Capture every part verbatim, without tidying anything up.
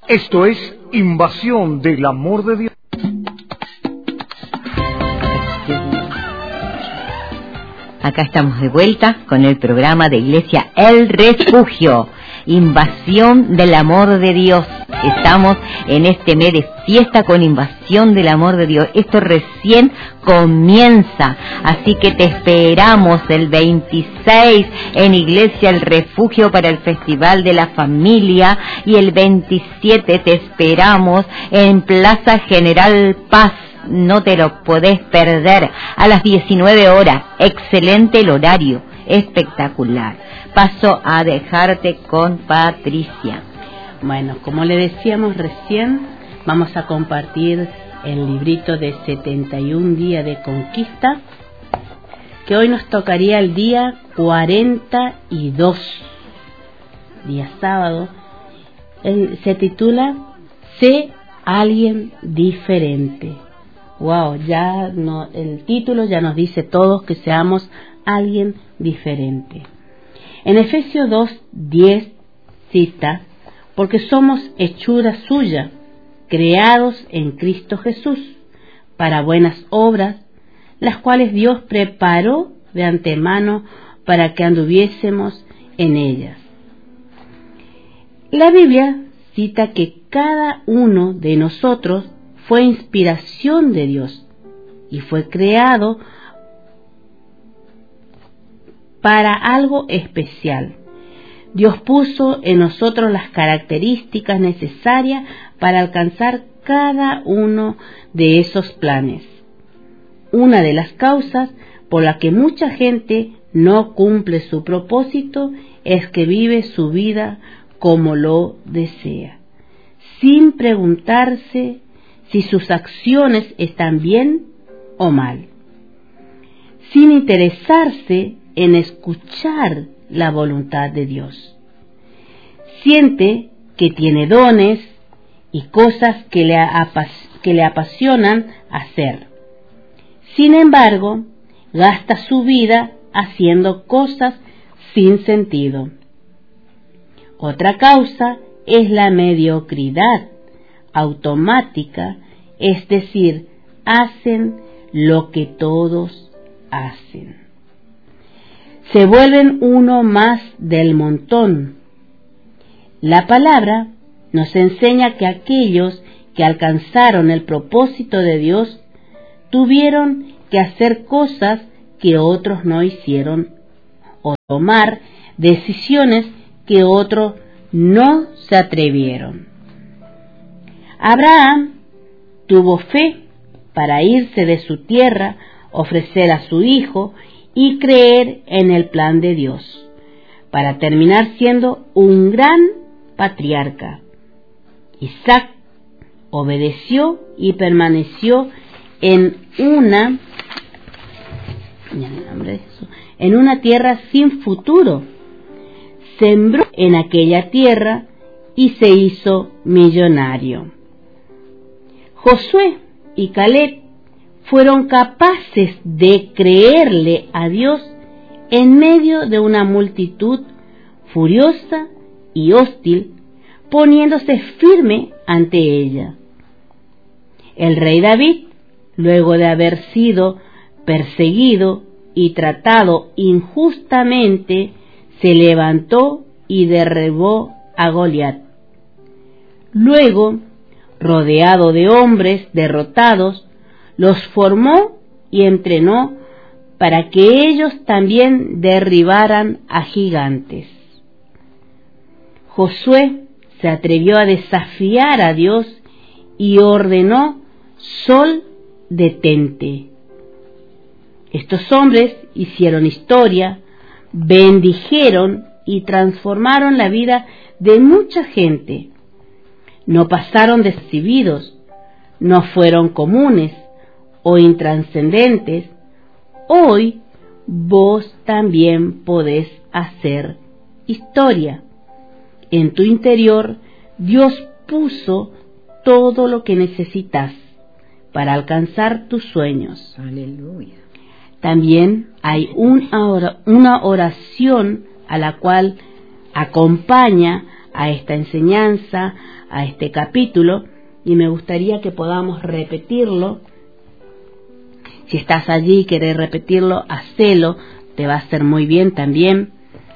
Esto es Invasión del Amor de Dios. Acá estamos de vuelta con el programa de Iglesia El Refugio, Invasión del Amor de Dios. Estamos en este mes de fiesta con Invasión del Amor de Dios. Esto recién comienza, así que te esperamos el veintiséis en Iglesia El Refugio para el Festival de la Familia, y el veintisiete te esperamos en Plaza General Paz. No te lo podés perder, a las diecinueve horas. Excelente el horario, espectacular. Paso a dejarte con Patricia. Bueno, como le decíamos recién, vamos a compartir el librito de setenta y un días de conquista, que hoy nos tocaría el día cuarenta y dos, día sábado. El, se titula Sé alguien diferente. Wow, ya no, el título ya nos dice todos que seamos alguien diferente. En Efesios dos diez cita: porque somos hechura suya, creados en Cristo Jesús, para buenas obras, las cuales Dios preparó de antemano para que anduviésemos en ellas. La Biblia cita que cada uno de nosotros fue inspiración de Dios y fue creado para algo especial. Dios puso en nosotros las características necesarias para alcanzar cada uno de esos planes. Una de las causas por la que mucha gente no cumple su propósito es que vive su vida como lo desea, sin preguntarse si sus acciones están bien o mal, sin interesarse en escuchar la voluntad de Dios. Siente que tiene dones y cosas que le, apas, que le apasionan hacer. Sin embargo, gasta su vida haciendo cosas sin sentido. Otra causa es la mediocridad automática, es decir, hacen lo que todos hacen. Se vuelven uno más del montón. La palabra nos enseña que aquellos que alcanzaron el propósito de Dios tuvieron que hacer cosas que otros no hicieron, o tomar decisiones que otros no se atrevieron. Abraham tuvo fe para irse de su tierra, ofrecer a su hijo y creer en el plan de Dios, para terminar siendo un gran patriarca. Isaac obedeció y permaneció en una en una tierra sin futuro. Sembró en aquella tierra y se hizo millonario. Josué y Caleb fueron capaces de creerle a Dios en medio de una multitud furiosa y hostil, poniéndose firme ante ella. El rey David, luego de haber sido perseguido y tratado injustamente, se levantó y derribó a Goliat. Luego, rodeado de hombres derrotados, los formó y entrenó para que ellos también derribaran a gigantes. Josué se atrevió a desafiar a Dios y ordenó: Sol, detente. Estos hombres hicieron historia, bendijeron y transformaron la vida de mucha gente. No pasaron desapercibidos, no fueron comunes o intranscendentes. Hoy vos también podés hacer historia. En tu interior, Dios puso todo lo que necesitas para alcanzar tus sueños. Aleluya. También hay una oración a la cual acompaña a esta enseñanza, a este capítulo, y me gustaría que podamos repetirlo. Si estás allí y querés repetirlo, hacelo, te va a hacer muy bien también.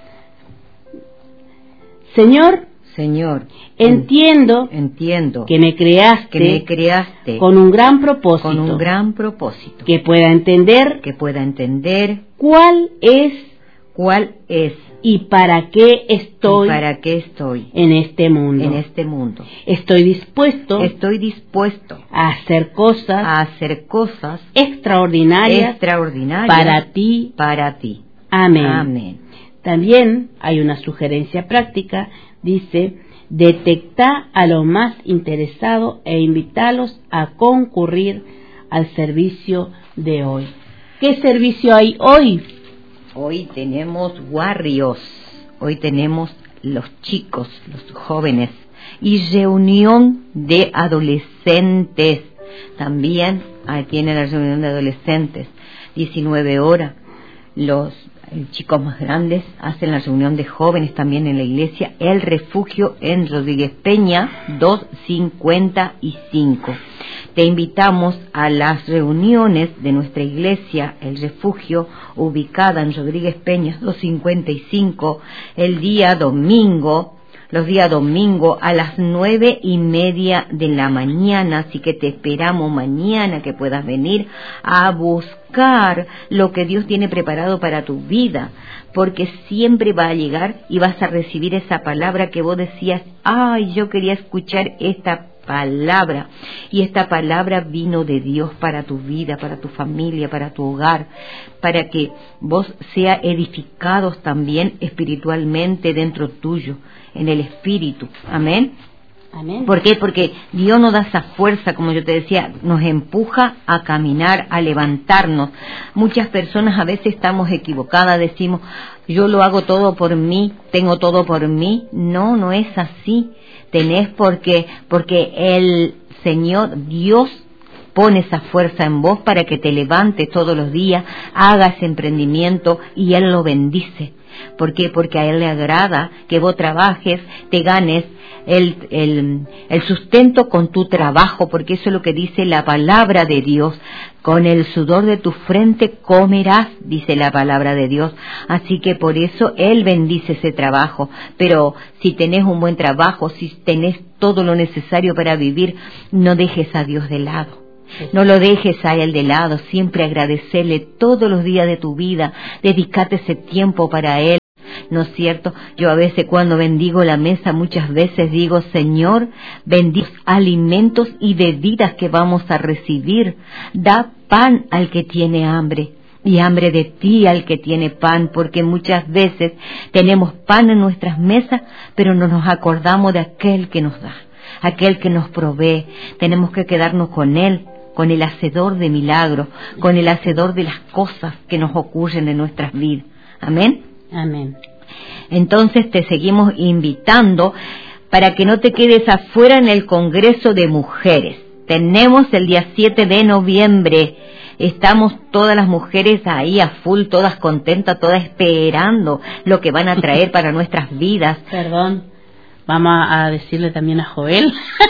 Señor, Señor, entiendo, entiendo que me creaste, que me creaste con un gran propósito, con un gran propósito, que pueda entender, que pueda entender cuál es cuál es y para qué estoy, y para qué estoy en este mundo. en este mundo. Estoy dispuesto Estoy dispuesto a hacer cosas a hacer cosas extraordinarias, extraordinarias para ti. para ti. Amén. Amén. También hay una sugerencia práctica, dice: detecta a los más interesados e invítalos a concurrir al servicio de hoy. ¿Qué servicio hay hoy? Hoy tenemos warriors, hoy tenemos los chicos, los jóvenes, y reunión de adolescentes. También ahí tiene la reunión de adolescentes, diecinueve horas. Los chicos más grandes hacen la reunión de jóvenes también en la iglesia El Refugio en Rodríguez Peña doscientos cincuenta y cinco. Te invitamos a las reuniones de nuestra iglesia El Refugio, ubicada en Rodríguez Peña doscientos cincuenta y cinco, el día domingo, los días domingo a las nueve y media de la mañana. Así que te esperamos mañana que puedas venir a buscar lo que Dios tiene preparado para tu vida, porque siempre va a llegar y vas a recibir esa palabra que vos decías: ay, yo quería escuchar esta palabra, y esta palabra vino de Dios para tu vida, para tu familia, para tu hogar, para que vos seas edificados también espiritualmente dentro tuyo, en el espíritu. Amén. Amén. ¿Por qué? Porque Dios nos da esa fuerza, como yo te decía, nos empuja a caminar, a levantarnos. Muchas personas a veces estamos equivocadas, decimos: yo lo hago todo por mí, tengo todo por mí. No, no es así. Tenés porque, porque el Señor Dios pone esa fuerza en vos para que te levantes todos los días, hagas emprendimiento y Él lo bendice. ¿Por qué? Porque a Él le agrada que vos trabajes, te ganes el, el, el sustento con tu trabajo, porque eso es lo que dice la palabra de Dios. Con el sudor de tu frente comerás, dice la palabra de Dios. Así que por eso Él bendice ese trabajo. Pero si tenés un buen trabajo, si tenés todo lo necesario para vivir, no dejes a Dios de lado. No lo dejes a Él de lado, siempre agradecerle todos los días de tu vida, dedícate ese tiempo para Él, ¿no es cierto? Yo a veces cuando bendigo la mesa, muchas veces digo: Señor, bendice alimentos y bebidas que vamos a recibir, da pan al que tiene hambre, y hambre de ti al que tiene pan, porque muchas veces tenemos pan en nuestras mesas, pero no nos acordamos de aquel que nos da, aquel que nos provee. Tenemos que quedarnos con Él, con el hacedor de milagros, con el hacedor de las cosas que nos ocurren en nuestras vidas. Amén. Amén. Entonces te seguimos invitando para que no te quedes afuera en el Congreso de Mujeres. Tenemos el día siete de noviembre. Estamos todas las mujeres ahí a full, todas contentas, todas esperando lo que van a traer para nuestras vidas. Perdón, vamos a decirle también a Joel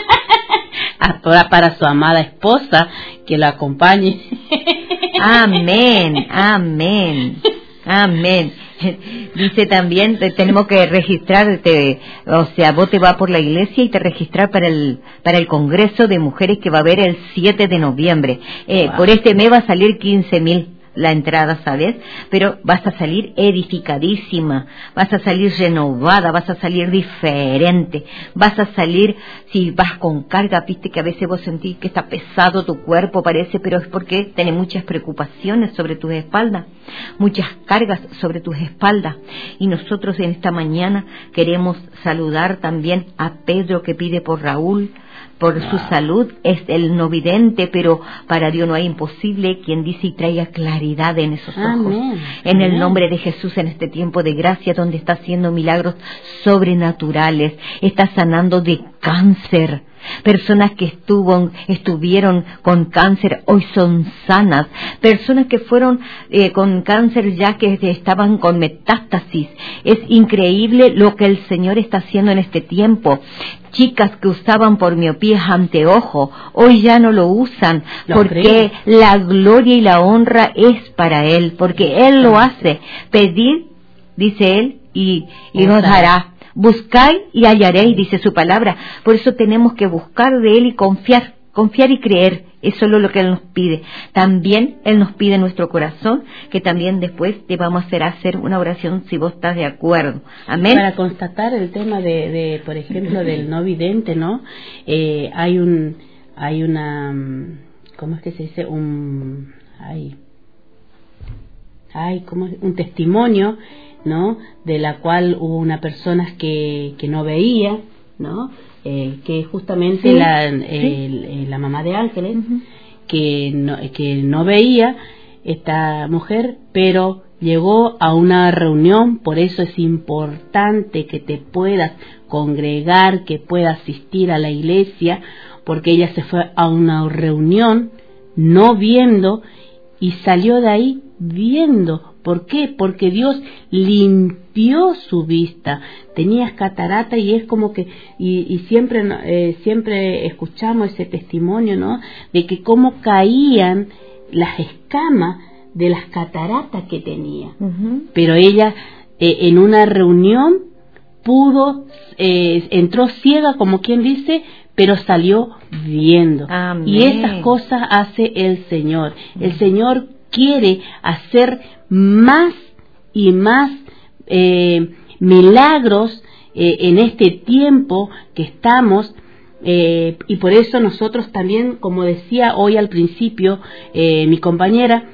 para su amada esposa que la acompañe. Amén, amén, amén. Dice también, tenemos que registrarte, o sea, vos te vas por la iglesia y te registrar para el para el Congreso de Mujeres que va a haber el siete de noviembre. Eh, wow. Por este mes va a salir quince mil la entrada, ¿sabes? Pero vas a salir edificadísima, vas a salir renovada, vas a salir diferente, vas a salir, si vas con carga, viste que a veces vos sentís que está pesado tu cuerpo, parece, pero es porque tenés muchas preocupaciones sobre tus espaldas, muchas cargas sobre tus espaldas. Y nosotros en esta mañana queremos saludar también a Pedro, que pide por Raúl, por su salud. Es el no vidente, pero para Dios no hay imposible, quien dice y traiga claridad en esos ojos. Amén. En el Amén. nombre de Jesús, en este tiempo de gracia donde está haciendo milagros sobrenaturales, está sanando de cáncer, Personas que estuvo, estuvieron con cáncer hoy son sanas. Personas que fueron eh, con cáncer ya que estaban con metástasis. Es increíble lo que el Señor está haciendo en este tiempo. Chicas que usaban por miopía anteojo, hoy ya no lo usan, lo porque creo. La gloria y la honra es para Él, porque Él lo hace. Pedid, dice Él, y, y nos dará. Buscáis y hallaréis, dice su palabra. Por eso tenemos que buscar de Él y confiar, confiar y creer. Eso es lo que Él nos pide. También Él nos pide en nuestro corazón, que también después te vamos a hacer hacer una oración si vos estás de acuerdo. Amén. Para constatar el tema de, de por ejemplo, del no vidente, ¿no? Eh, hay un, hay una, ¿cómo es que se dice? Un, hay, hay, ¿cómo es? Un testimonio, ¿no? De la cual hubo una persona que, que no veía, ¿no? Eh, que justamente sí, la, sí. Eh, la mamá de Ángeles, uh-huh. que, no, que no veía esta mujer, pero llegó a una reunión. Por eso es importante que te puedas congregar, que puedas asistir a la iglesia, porque ella se fue a una reunión no viendo y salió de ahí viendo. ¿Por qué? Porque Dios limpió su vista. Tenías catarata y es como que, y, y siempre eh, siempre escuchamos ese testimonio, ¿no? De que cómo caían las escamas de las cataratas que tenía. Uh-huh. Pero ella eh, en una reunión pudo, eh, entró ciega, como quien dice, pero salió viendo. Amén. Y esas cosas hace el Señor. Uh-huh. El Señor quiere hacer más y más eh, milagros eh, en este tiempo que estamos, eh, y por eso nosotros también, como decía hoy al principio eh, mi compañera,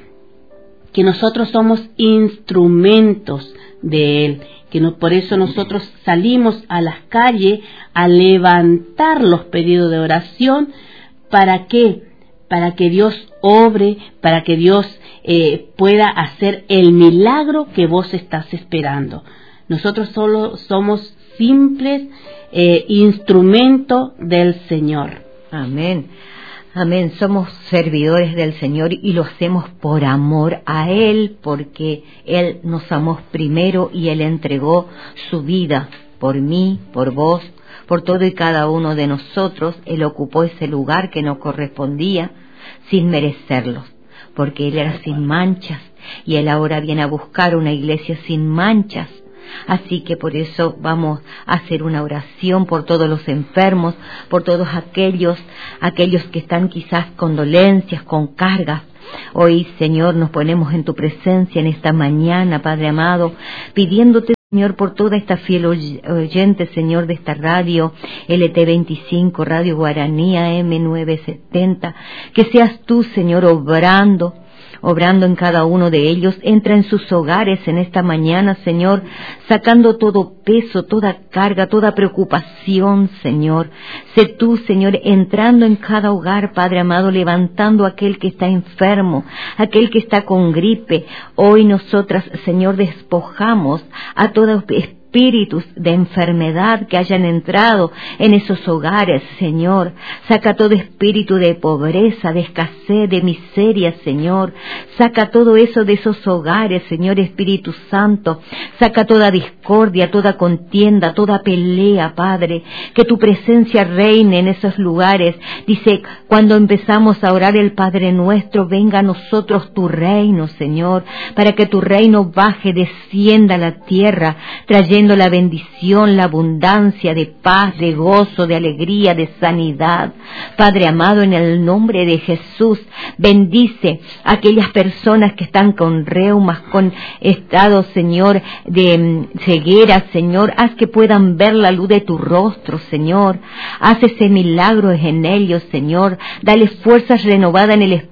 que nosotros somos instrumentos de Él, que no, por eso nosotros salimos a las calles a levantar los pedidos de oración. ¿Para qué? Para que Dios obre, para que Dios eh, pueda hacer el milagro que vos estás esperando. Nosotros solo somos simples eh, instrumentos del Señor. Amén. Amén. Somos servidores del Señor y lo hacemos por amor a Él, porque Él nos amó primero y Él entregó su vida por mí, por vos, por todo y cada uno de nosotros. Él ocupó ese lugar que nos correspondía sin merecerlos, porque Él era sin manchas y Él ahora viene a buscar una iglesia sin manchas. Así que por eso vamos a hacer una oración por todos los enfermos, por todos aquellos, aquellos que están quizás con dolencias, con cargas. Hoy, Señor, nos ponemos en tu presencia en esta mañana, Padre amado, pidiéndote, Señor, por toda esta fiel oyente, Señor, de esta radio L T veinticinco, Radio Guaraní A M novecientos setenta, que seas tú, Señor, obrando, obrando en cada uno de ellos. Entra en sus hogares en esta mañana, Señor, sacando todo peso, toda carga, toda preocupación, Señor. Sé tú, Señor, entrando en cada hogar, Padre amado, levantando a aquel que está enfermo, aquel que está con gripe. Hoy nosotras, Señor, despojamos a todo espíritus de enfermedad que hayan entrado en esos hogares, Señor. Saca todo espíritu de pobreza, de escasez, de miseria, Señor. Saca todo eso de esos hogares, Señor Espíritu Santo. Saca toda discordia, toda contienda, toda pelea, Padre. Que tu presencia reine en esos lugares. Dice, cuando empezamos a orar el Padre Nuestro, venga a nosotros tu reino, Señor, para que tu reino baje, descienda a la tierra, trayendo la bendición, la abundancia de paz, de gozo, de alegría, de sanidad. Padre amado, en el nombre de Jesús, bendice a aquellas personas que están con reumas, con estado, Señor, de ceguera, Señor. Haz que puedan ver la luz de tu rostro, Señor. Haz ese milagro en ellos, Señor. Dale fuerzas renovadas en el Espíritu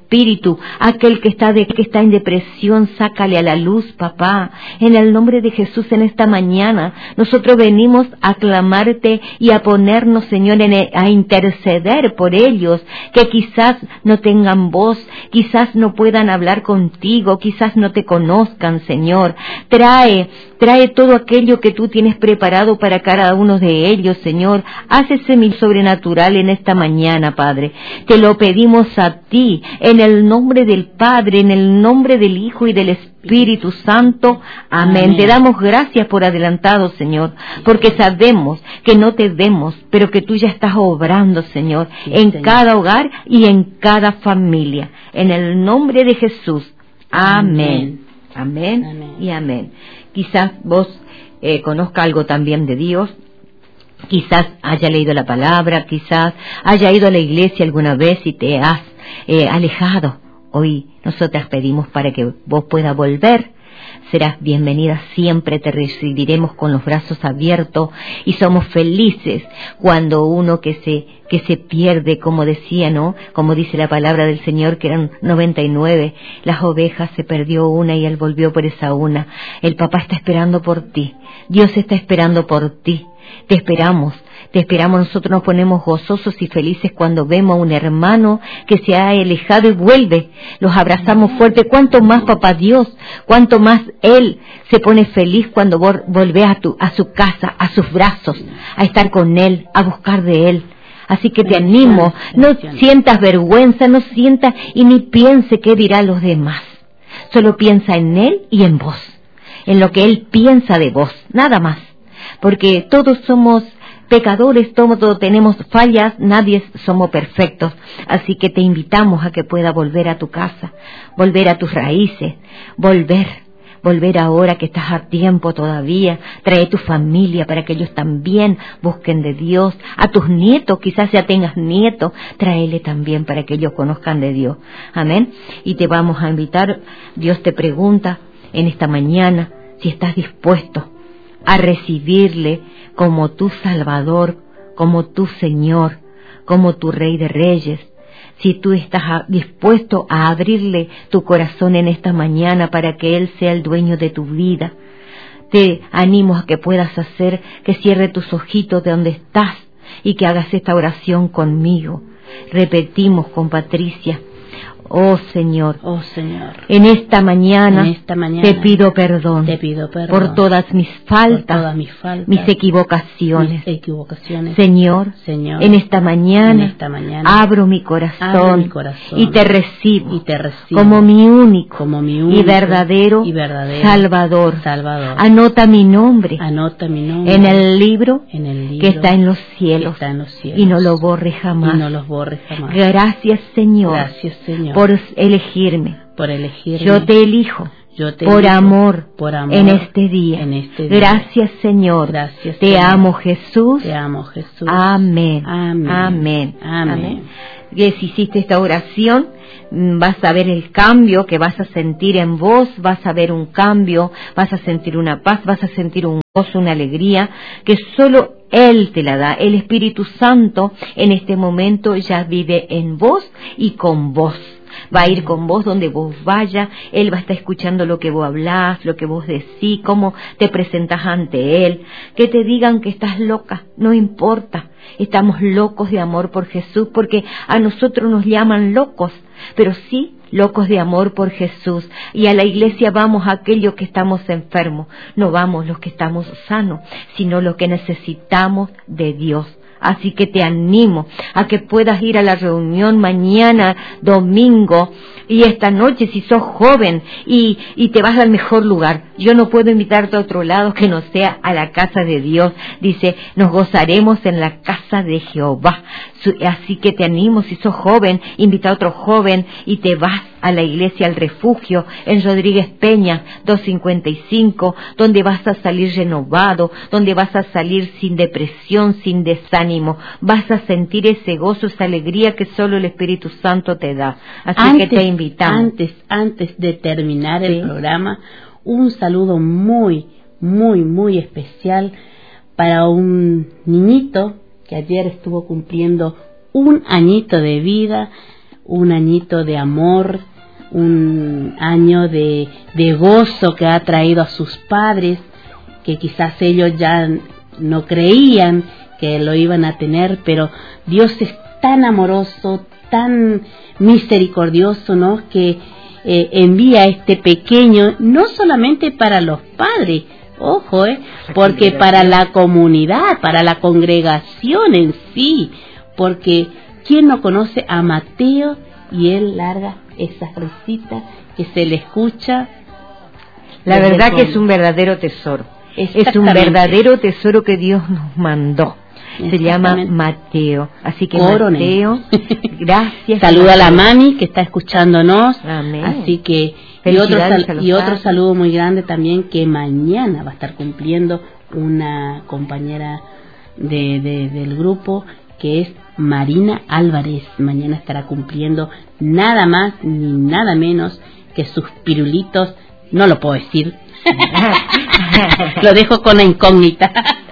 espíritu, aquel que está, de, que está en depresión, sácale a la luz, papá. En el nombre de Jesús, en esta mañana, nosotros venimos a clamarte y a ponernos, Señor, en, a interceder por ellos, que quizás no tengan voz, quizás no puedan hablar contigo, quizás no te conozcan, Señor. Trae, trae todo aquello que tú tienes preparado para cada uno de ellos, Señor. Haz ese milagro sobrenatural en esta mañana, Padre. Te lo pedimos a ti, en el nombre del Padre, en el nombre del Hijo y del Espíritu Santo. Amén. Amén. Te damos gracias por adelantado, Señor, porque sabemos que no te vemos, pero que tú ya estás obrando, Señor, sí, en Señor. Cada hogar y en cada familia. En el nombre de Jesús. Amén. Amén, amén, amén. Y amén. Quizás vos eh, conozca algo también de Dios. Quizás haya leído la palabra, quizás haya ido a la iglesia alguna vez y te has eh, alejado. Hoy nosotras pedimos para que vos puedas volver. Serás bienvenida siempre, te recibiremos con los brazos abiertos y somos felices cuando uno que se que se pierde, como decía, ¿no? Como dice la palabra del Señor, que eran noventa y nueve, las ovejas, se perdió una y él volvió por esa una. El papá está esperando por ti, Dios está esperando por ti. Te esperamos, te esperamos, nosotros nos ponemos gozosos y felices cuando vemos a un hermano que se ha alejado y vuelve, los abrazamos fuerte. Cuánto más, papá Dios, cuánto más Él se pone feliz cuando vos volvés a, tu, a su casa, a sus brazos, a estar con Él, a buscar de Él. Así que te animo, no sientas vergüenza, no sientas y ni piense qué dirán los demás. Solo piensa en Él y en vos, en lo que Él piensa de vos, nada más. Porque todos somos pecadores, todos tenemos fallas, nadie somos perfectos. Así que te invitamos a que puedas volver a tu casa, volver a tus raíces, volver, volver ahora que estás a tiempo todavía. Trae tu familia para que ellos también busquen de Dios. A tus nietos, quizás ya tengas nietos, tráele también para que ellos conozcan de Dios. Amén. Y te vamos a invitar, Dios te pregunta en esta mañana si estás dispuesto a recibirle como tu Salvador, como tu Señor, como tu Rey de Reyes. Si tú estás dispuesto a abrirle tu corazón en esta mañana para que Él sea el dueño de tu vida, te animo a que puedas hacer, que cierre tus ojitos de donde estás y que hagas esta oración conmigo. Repetimos con Patricia. Oh Señor, oh Señor, en esta mañana, en esta mañana te pido perdón, te pido perdón por todas mis faltas, por todas mis, faltas mis equivocaciones. mis equivocaciones. Señor, Señor, en esta mañana, en esta mañana abro mi corazón, abro mi corazón y te recibo, y te recibo como mi único, como mi único y, verdadero y verdadero Salvador. Salvador. Anota mi nombre, Anota mi nombre en el libro, en el libro que está en los cielos, está en los cielos y no lo borre jamás. Y no los borre jamás. Gracias, Señor, Gracias, Señor, por elegirme. por elegirme. Yo te elijo. Yo te por, elijo, amor, por amor en este día. En este día. Gracias, Señor. Gracias, te Señor. amo, Jesús. Te amo, Jesús. Amén. Amén. Amén. Amén. Amén. Que si hiciste esta oración, vas a ver el cambio que vas a sentir en vos, vas a ver un cambio, vas a sentir una paz, vas a sentir un gozo, una alegría, que solo Él te la da. El Espíritu Santo en este momento ya vive en vos y con vos. Va a ir con vos donde vos vayas, Él va a estar escuchando lo que vos hablás, lo que vos decís, cómo te presentás ante Él. Que te digan que estás loca, no importa. Estamos locos de amor por Jesús, porque a nosotros nos llaman locos, pero sí locos de amor por Jesús. Y a la iglesia vamos aquellos que estamos enfermos, no vamos los que estamos sanos, sino los que necesitamos de Dios. Así que te animo a que puedas ir a la reunión mañana, domingo, y esta noche si sos joven y, y te vas al mejor lugar. Yo no puedo invitarte a otro lado que no sea a la casa de Dios. Dice, nos gozaremos en la casa de Jehová. Así que te animo, si sos joven, invita a otro joven y te vas a la iglesia, al refugio, en Rodríguez Peña, doscientos cincuenta y cinco, donde vas a salir renovado, donde vas a salir sin depresión, sin desánimo, vas a sentir ese gozo, esa alegría que solo el Espíritu Santo te da. Así antes, que te invitamos. Antes, antes de terminar el ¿Sí? programa, un saludo muy, muy, muy especial para un niñito que ayer estuvo cumpliendo un añito de vida, un añito de amor, un año de, de gozo que ha traído a sus padres, que quizás ellos ya no creían que lo iban a tener, pero Dios es tan amoroso, tan misericordioso, ¿no?, que eh, envía a este pequeño no solamente para los padres, ojo, eh, porque para la comunidad, para la congregación en sí, porque ¿quién no conoce a Mateo? Y él larga esa risita que se le escucha. La verdad que es un verdadero tesoro, es un verdadero tesoro que Dios nos mandó. Se llama Mateo, así que Coronel. Mateo, gracias. Saluda a la mami que está escuchándonos. Amén. Así que y otro, sal, y otro saludo muy grande también, que mañana va a estar cumpliendo una compañera de, de del grupo, que es Marina Álvarez. Mañana estará cumpliendo nada más ni nada menos que sus pirulitos. No lo puedo decir. Lo dejo con la incógnita.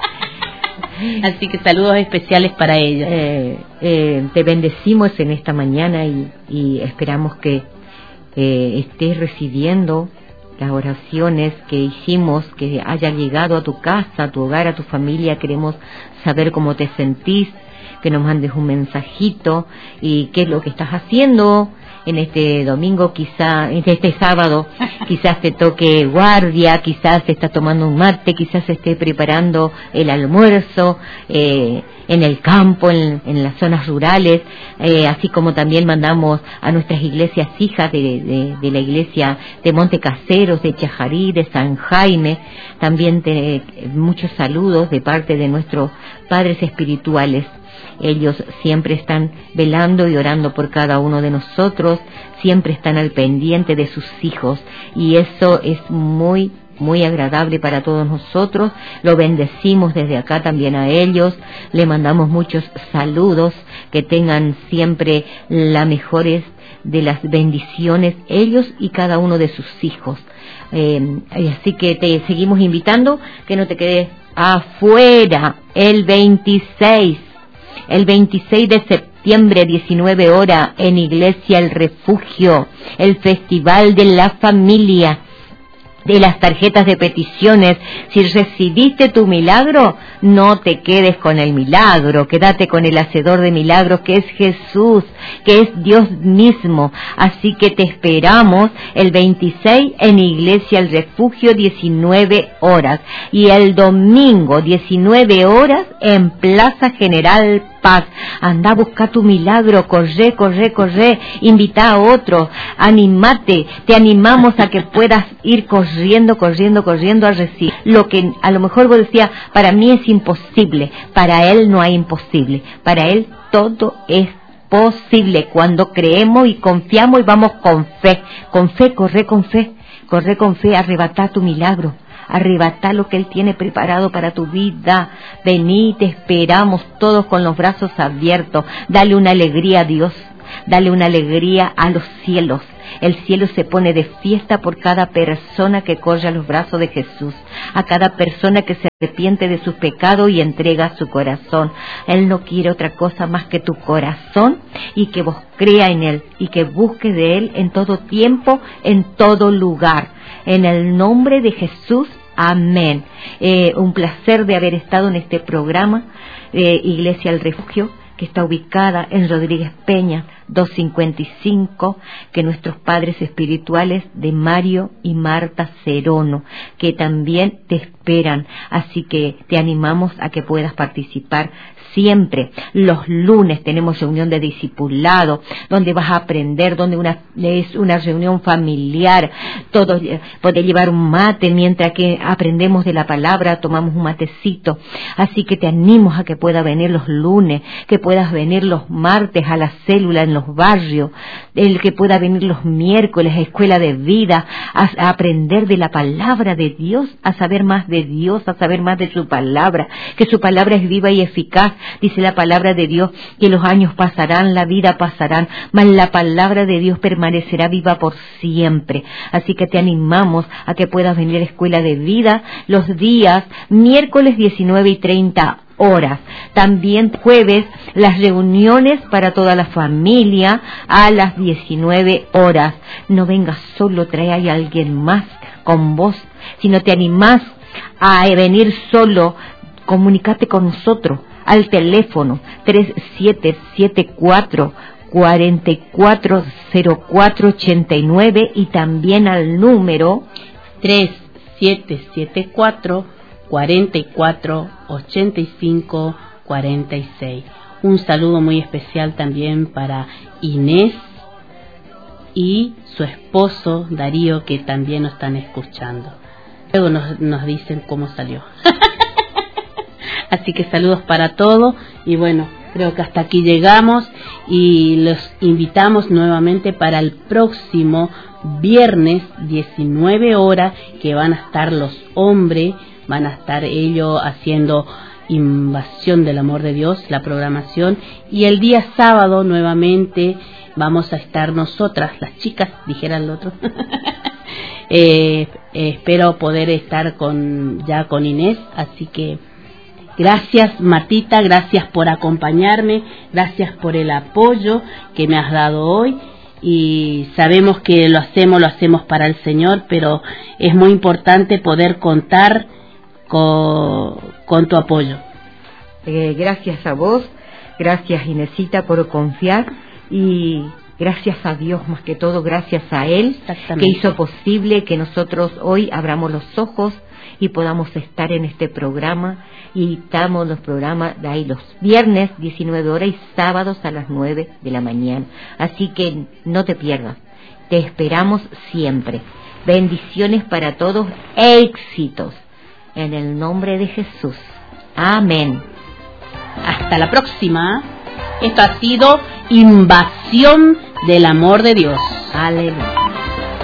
Así que saludos especiales para ellos. Eh, eh, te bendecimos en esta mañana y, y esperamos que eh, estés recibiendo las oraciones que hicimos, que haya llegado a tu casa, a tu hogar, a tu familia. Queremos saber cómo te sentís, que nos mandes un mensajito y qué es lo que estás haciendo en este domingo, quizá, en este sábado, quizás te toque guardia, quizás se está tomando un mate, quizás se esté preparando el almuerzo, eh, en el campo, en, en las zonas rurales, eh, así como también mandamos a nuestras iglesias hijas de, de, de la iglesia de Monte Caseros, de Chajarí, de San Jaime, también te, muchos saludos de parte de nuestros padres espirituales. Ellos siempre están velando y orando por cada uno de nosotros, siempre están al pendiente de sus hijos, y eso es muy, muy agradable para todos nosotros. Lo bendecimos desde acá también a ellos, le mandamos muchos saludos, que tengan siempre las mejores de las bendiciones, ellos y cada uno de sus hijos. Eh, así que te seguimos invitando, que no te quedes afuera el veintiséis. El veintiséis de septiembre, diecinueve horas, en Iglesia El Refugio, el Festival de la Familia, de las tarjetas de peticiones. Si recibiste tu milagro, no te quedes con el milagro, quédate con el hacedor de milagros, que es Jesús, que es Dios mismo. Así que te esperamos el veintiséis en Iglesia El Refugio, diecinueve horas, y el domingo, diecinueve horas, en Plaza General Paz. Anda a buscar tu milagro, corre, corre, corre, invita a otro, animate, te animamos a que puedas ir corriendo, corriendo, corriendo a recibir lo que a lo mejor vos decías, para mí es imposible. Para Él no hay imposible, para Él todo es posible cuando creemos y confiamos y vamos con fe. Con fe, corre con fe, corre con fe, arrebata tu milagro, arrebata lo que Él tiene preparado para tu vida. Vení, te esperamos todos con los brazos abiertos. Dale una alegría a Dios, dale una alegría a los cielos. El cielo se pone de fiesta por cada persona que corre a los brazos de Jesús, a cada persona que se arrepiente de sus pecados y entrega su corazón. Él no quiere otra cosa más que tu corazón, y que vos crea en Él y que busques de Él en todo tiempo, en todo lugar. En el nombre de Jesús, amén. Eh, un placer de haber estado en este programa, eh, Iglesia El Refugio, que está ubicada en Rodríguez Peña, doscientos cincuenta y cinco, que nuestros padres espirituales de Mario y Marta Cerono, que también te esperan. Así que te animamos a que puedas participar siempre. Los lunes tenemos reunión de discipulado, donde vas a aprender, donde una, es una reunión familiar, todos eh, podés llevar un mate mientras que aprendemos de la palabra, tomamos un matecito. Así que te animo a que puedas venir los lunes, que puedas venir los martes a la célula en los barrios, el que pueda venir los miércoles a escuela de vida, a, a aprender de la palabra de Dios, a saber más de Dios, a saber más de su palabra, que su palabra es viva y eficaz. Dice la palabra de Dios que los años pasarán, la vida pasarán, mas la palabra de Dios permanecerá viva por siempre. Así que te animamos a que puedas venir a escuela de vida los días miércoles diecinueve y treinta horas. También jueves las reuniones para toda la familia a las diecinueve horas. No vengas solo, trae a alguien más con vos. Si no te animás a venir solo, comunícate con nosotros al teléfono tres siete siete cuatro, cuatro cuatro cero cuatro ocho nueve y también al número tres siete siete cuatro, cuatro cuatro ocho cinco cuatro seis. Un saludo muy especial también para Inés y su esposo Darío, que también nos están escuchando. Luego nos, nos dicen cómo salió. Así que saludos para todos y bueno, creo que hasta aquí llegamos y los invitamos nuevamente para el próximo viernes diecinueve horas, que van a estar los hombres, van a estar ellos haciendo Invasión del Amor de Dios, la programación, y el día sábado nuevamente vamos a estar nosotras, las chicas, dijera el otro. eh, eh, espero poder estar con ya con Inés, así que gracias Martita, gracias por acompañarme, gracias por el apoyo que me has dado hoy, y sabemos que lo hacemos, lo hacemos para el Señor, pero es muy importante poder contar con, con tu apoyo. Eh, gracias a vos, gracias Inesita por confiar, y gracias a Dios más que todo, gracias a Él que hizo posible que nosotros hoy abramos los ojos y podamos estar en este programa, y estamos los programas de ahí los viernes diecinueve horas y sábados a las nueve de la mañana, así que no te pierdas, te esperamos siempre. Bendiciones para todos, éxitos en el nombre de Jesús, amén. Hasta la próxima. Esto ha sido Invasión del Amor de Dios. Aleluya.